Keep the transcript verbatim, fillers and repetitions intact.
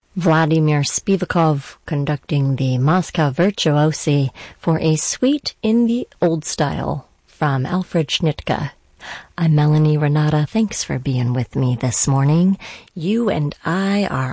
Vladimir Spivakov conducting the Moscow Virtuosi for a suite in the old style from Alfred Schnittke. I'm Melanie Renata. Thanks for being with me this morning. You and I are